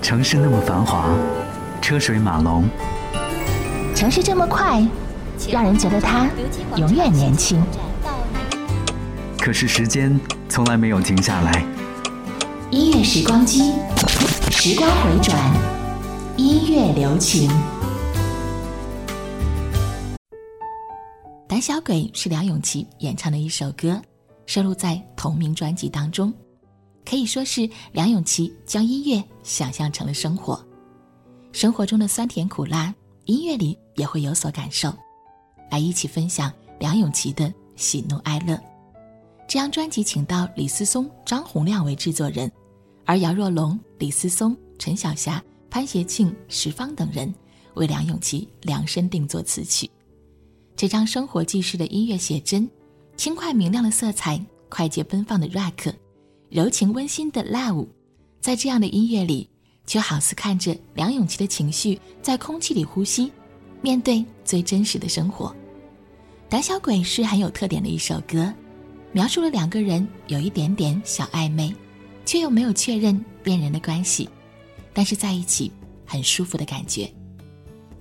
城市那么繁华，车水马龙， 城市这么快，让人觉得它永远年轻。 可是时间从来没有停下来。 音乐时光机，时光回转，音乐留情。胆小鬼是梁咏琪演唱的一首歌，收录在同名专辑当中，可以说是梁咏琪将音乐想象成了生活。生活中的酸甜苦辣，音乐里也会有所感受，来一起分享梁咏琪的喜怒哀乐。这张专辑请到李思松、张洪量为制作人，而姚若龙、李思松、陈小霞、潘协庆、石方等人为梁咏琪量身定做词曲。这张生活纪实的音乐写真，轻快明亮的色彩，快捷奔放的 rock， 柔情温馨的 love， 在这样的音乐里，就好似看着梁咏琪的情绪在空气里呼吸，面对最真实的生活。胆小鬼是很有特点的一首歌，描述了两个人有一点点小暧昧，却又没有确认恋人的关系，但是在一起很舒服的感觉。